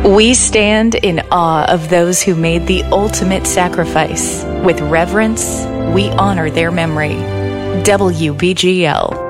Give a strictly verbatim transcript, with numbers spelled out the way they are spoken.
We stand in awe of those who made the ultimate sacrifice. With reverence, we honor their memory. W B G L